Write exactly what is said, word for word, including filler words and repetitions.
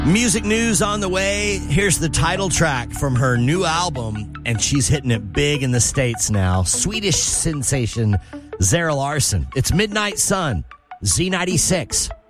Music news on the way. Here's the title track from her new album, and she's hitting it big in the States now. Swedish sensation Zara Larsson. It's Midnight Sun, Z ninety-six.